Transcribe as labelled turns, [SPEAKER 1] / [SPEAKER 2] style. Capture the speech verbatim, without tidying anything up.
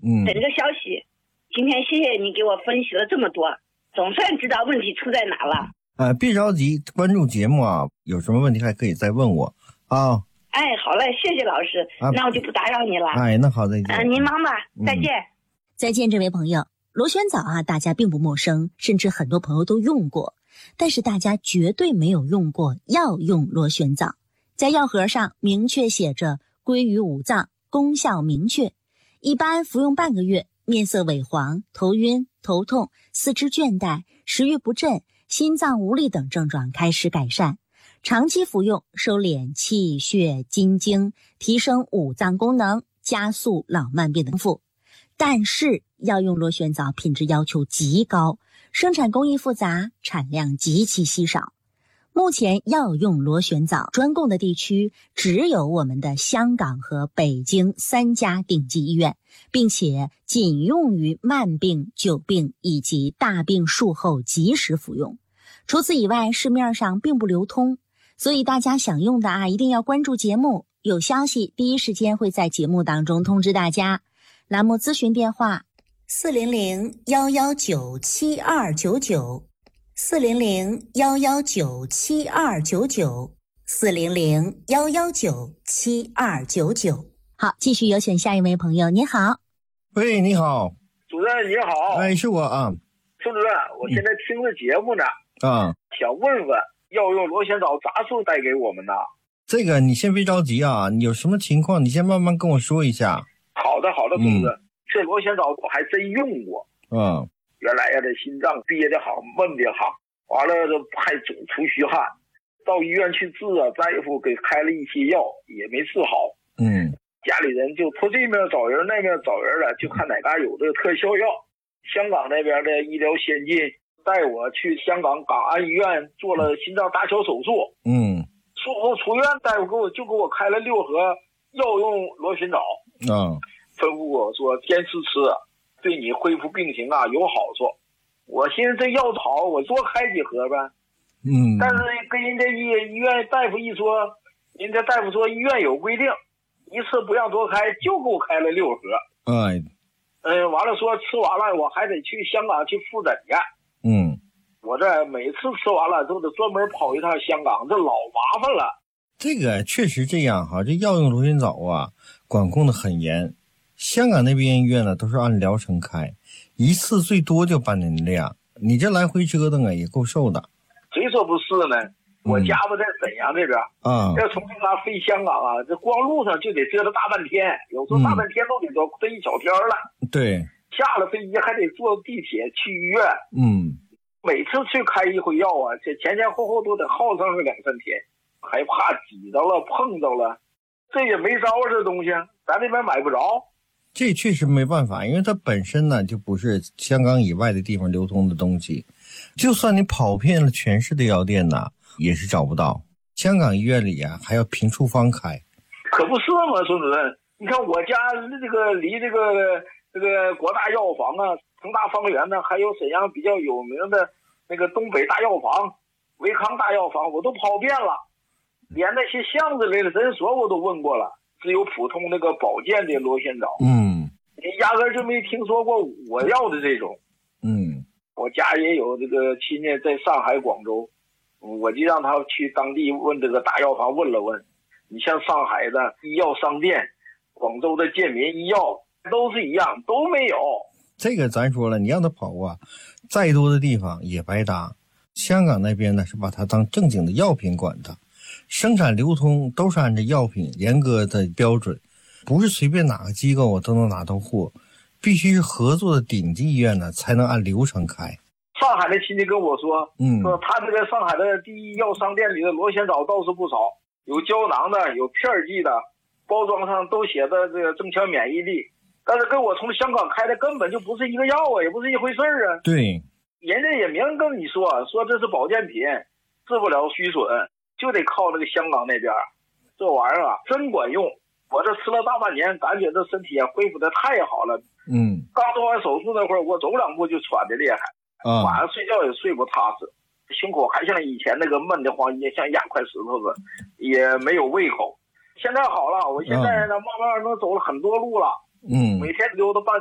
[SPEAKER 1] 嗯，
[SPEAKER 2] 等着消息。今天谢谢你给我分析了这么多，总算知道问题出在哪了。
[SPEAKER 1] 呃，别着急，关注节目啊，有什么问题还可以再问我啊。
[SPEAKER 2] 哎，好嘞，谢谢老师，啊、那我就不打扰你了。
[SPEAKER 1] 哎，那好，再见。
[SPEAKER 2] 呃、您忙吧，
[SPEAKER 1] 嗯、
[SPEAKER 2] 再见。
[SPEAKER 3] 再见，这位朋友。螺旋藻啊，大家并不陌生，甚至很多朋友都用过，但是大家绝对没有用过药用螺旋藻。在药盒上明确写着归于五脏，功效明确，一般服用半个月，面色萎黄、头晕、头痛、四肢倦怠、食欲不振、心脏无力等症状开始改善。长期服用，收敛气血津经，提升五脏功能，加速老慢病的恢复。但是药用螺旋藻品质要求极高，生产工艺复杂，产量极其稀少。目前药用螺旋藻专供的地区只有我们的香港和北京三家顶级医院，并且仅用于慢病、久病以及大病术后及时服用。除此以外，市面上并不流通，所以大家想用的啊，一定要关注节目，有消息第一时间会在节目当中通知大家。栏目咨询电话四零零幺幺九七二九九，四零零幺幺九七二九九，四零零幺幺九七二九九。好，继续有请下一位朋友。你好。
[SPEAKER 1] 喂，你好，
[SPEAKER 4] 主任你好。
[SPEAKER 1] 哎，是我啊。
[SPEAKER 4] 孙主任，我现在听着节目呢，
[SPEAKER 1] 啊、嗯，
[SPEAKER 4] 想问问药用螺旋藻啥时候带给我们呢？
[SPEAKER 1] 这个你先别着急啊，你有什么情况你先慢慢跟我说一下。
[SPEAKER 4] 好的好的，主任、嗯、这螺旋藻我还真用过。
[SPEAKER 1] 嗯，
[SPEAKER 4] 原来呀这心脏憋得好闷得好，完了这还总出虚汗，到医院去治啊，大夫给开了一些药也没治好。
[SPEAKER 1] 嗯，
[SPEAKER 4] 家里人就从这面找人那面找人了，就看哪嘎有这个特效药。香港那边的医疗先进带我去香港港安医院做了心脏搭桥手术。
[SPEAKER 1] 嗯，
[SPEAKER 4] 术后出院，大夫给我就给我开了六盒药用螺旋藻。
[SPEAKER 1] 啊、嗯，
[SPEAKER 4] 吩咐我说坚持吃，对你恢复病情啊有好处。我寻思这药好，我多开几盒呗。
[SPEAKER 1] 嗯，
[SPEAKER 4] 但是跟人家医医院大夫一说，人家大夫说医院有规定，一次不让多开，就给我开了六盒。
[SPEAKER 1] 哎，
[SPEAKER 4] 嗯，完了说吃完了我还得去香港去复诊去。
[SPEAKER 1] 嗯，
[SPEAKER 4] 我这每次吃完了都得专门跑一趟香港，这老麻烦了。
[SPEAKER 1] 这个确实这样哈，这药用螺旋藻啊管控的很严。香港那边医院呢都是按疗程开，一次最多就半年量，你这来回折腾啊也够受的。
[SPEAKER 4] 谁说不是呢？我家不在沈阳这边啊，要从这嘎飞香港啊，这光路上就得折腾大半天，有时候大半天都得坐这一小天了。对，下了飞机还得坐地铁去医院。嗯，每次去开一回药啊，这前前后后都得耗上个两三天，还怕挤着了碰着了，这也没招啊，这东西咱这边买不着。
[SPEAKER 1] 这确实没办法，因为它本身呢就不是香港以外的地方流通的东西，就算你跑遍了全市的药店呢也是找不到。香港医院里啊还要凭处方开。
[SPEAKER 4] 可不是嘛，孙主任，你看我家这个离这个这个国大药房啊，恒大方圆呢，还有沈阳比较有名的那个东北大药房、维康大药房，我都跑遍了，连那些巷子里的诊所我都问过了，只有普通那个保健的螺旋藻，嗯，你压根就没听说过我要的这种。嗯，我家也有这个亲戚在上海、广州，我就让他去当地问这个大药房问了问。你像上海的医药商店，广州的健民医药都是一样，都没有。
[SPEAKER 1] 这个咱说了，你让他跑啊，再多的地方也白搭。香港那边呢是把它当正经的药品管它，生产流通都是按照药品严格的标准，不是随便哪个机构都能拿到货，必须是合作的顶级医院呢才能按流程开。
[SPEAKER 4] 上海的亲戚跟我说，嗯，说他这个上海的第一药商店里的螺旋藻倒是不少，有胶囊的，有片剂的，包装上都写的这个增强免疫力，但是跟我从香港开的根本就不是一个药啊，也不是一回事啊。
[SPEAKER 1] 对，
[SPEAKER 4] 人家也明跟你说，说这是保健品，治不了虚损，就得靠那个香港那边，这玩意儿啊真管用。我这吃了大半年，感觉这身体也恢复的太好了。嗯，刚做完手术那会儿，我走两步就喘的厉害，啊，晚上睡觉也睡不踏实，胸口还像以前那个闷得慌，也像压块石头子，也没有胃口。现在好了，我现在呢，慢慢能走了很多路了。嗯，每天溜达半